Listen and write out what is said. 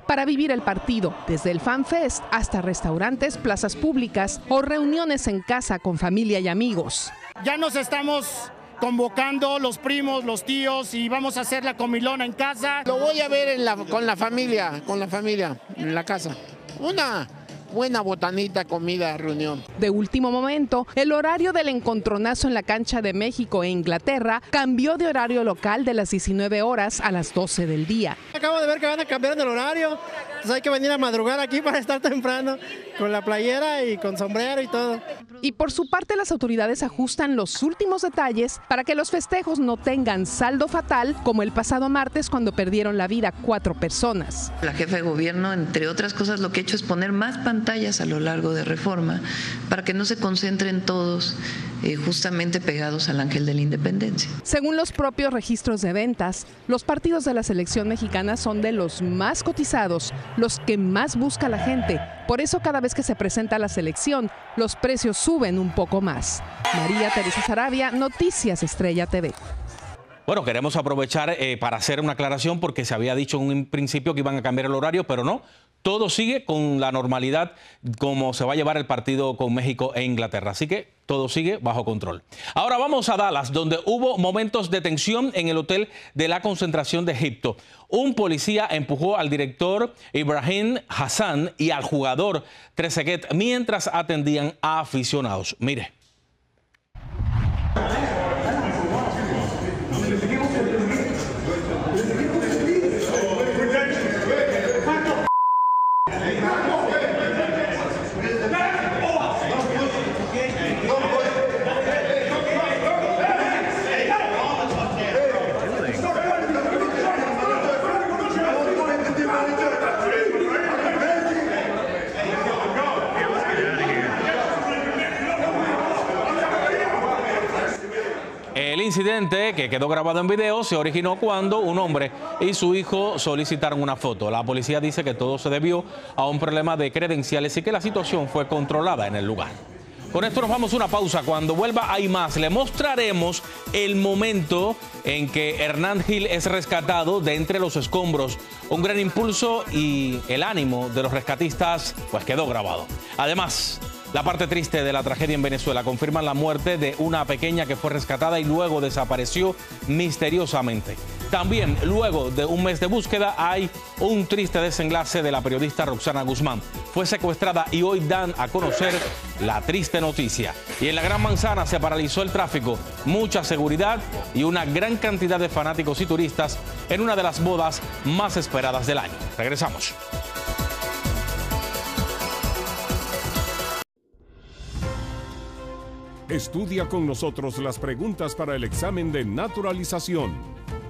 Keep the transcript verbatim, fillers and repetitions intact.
para vivir el partido, desde el Fan Fest hasta restaurantes, plazas públicas o reuniones en casa con familia y amigos. Ya nos estamos convocando los primos, los tíos y vamos a hacer la comilona en casa. Lo voy a ver en la, con la familia, con la familia, en la casa. Una buena botanita, comida, reunión. De último momento, el horario del encontronazo en la cancha de México e Inglaterra cambió de horario local de las diecinueve horas a las doce del día. Acabo de ver que van a cambiar el horario, entonces hay que venir a madrugar aquí para estar temprano, con la playera y con sombrero y todo. Y por su parte, las autoridades ajustan los últimos detalles para que los festejos no tengan saldo fatal como el pasado martes cuando perdieron la vida cuatro personas. La jefa de gobierno, entre otras cosas, lo que ha hecho es poner más pantallas a lo largo de Reforma para que no se concentren todos eh, justamente pegados al Ángel de la Independencia. Según los propios registros de ventas, los partidos de la selección mexicana son de los más cotizados, los que más busca la gente. Por eso cada vez que se presenta la selección, los precios suben un poco más. María Teresa Sarabia, Noticias Estrella T V. Bueno, queremos aprovechar eh, para hacer una aclaración porque se había dicho en un principio que iban a cambiar el horario, pero no. Todo sigue con la normalidad como se va a llevar el partido con México e Inglaterra. Así que todo sigue bajo control. Ahora vamos a Dallas, donde hubo momentos de tensión en el hotel de la concentración de Egipto. Un policía empujó al director Ibrahim Hassan y al jugador Trezeguet mientras atendían a aficionados. Mire. El incidente, que quedó grabado en video, se originó cuando un hombre y su hijo solicitaron una foto. La policía dice que todo se debió a un problema de credenciales y que la situación fue controlada en el lugar. Con esto nos vamos a una pausa. Cuando vuelva hay más. Le mostraremos el momento en que Hernán Gil es rescatado de entre los escombros. Un gran impulso y el ánimo de los rescatistas pues quedó grabado. Además, la parte triste de la tragedia en Venezuela confirma la muerte de una pequeña que fue rescatada y luego desapareció misteriosamente. También, luego de un mes de búsqueda, hay un triste desenlace de la periodista Roxana Guzmán. Fue secuestrada y hoy dan a conocer la triste noticia. Y en la Gran Manzana se paralizó el tráfico, mucha seguridad y una gran cantidad de fanáticos y turistas en una de las bodas más esperadas del año. Regresamos. Estudia con nosotros las preguntas para el examen de naturalización.